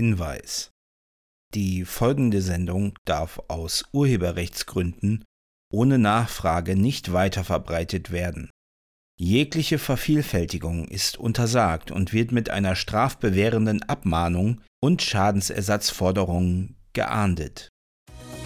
Hinweis: Die folgende Sendung darf aus Urheberrechtsgründen ohne Nachfrage nicht weiterverbreitet werden. Jegliche Vervielfältigung ist untersagt und wird mit einer strafbewährenden Abmahnung und Schadensersatzforderungen geahndet.